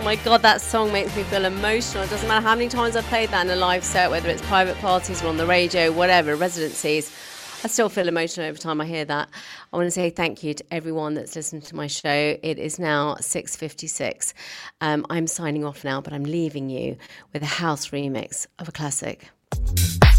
my God, that song makes me feel emotional. It doesn't matter how many times I've played that in a live set, whether it's private parties or on the radio, whatever, residencies. I still feel emotional every time I hear that. I want to say thank you to everyone that's listened to my show. It is now 6:56. I'm signing off now, but I'm leaving you with a house remix of a classic.